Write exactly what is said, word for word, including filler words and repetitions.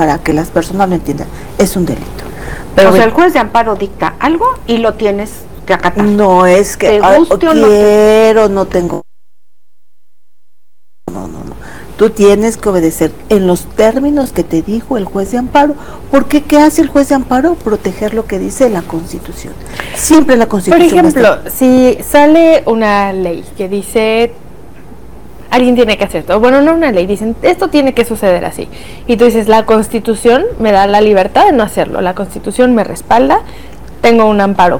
para que las personas lo entiendan, es un delito. Pero o sea, el juez de amparo dicta algo y lo tienes que acatar. No es que ¿Te guste ah, o no quiero, no tengo. No, no, no. Tú tienes que obedecer en los términos que te dijo el juez de amparo, porque ¿qué hace el juez de amparo? Proteger lo que dice la Constitución. Siempre la Constitución. Por ejemplo, si sale una ley que dice alguien tiene que hacer esto, bueno, no una ley, dicen esto tiene que suceder así, y tú dices la Constitución me da la libertad de no hacerlo, la Constitución me respalda, tengo un amparo,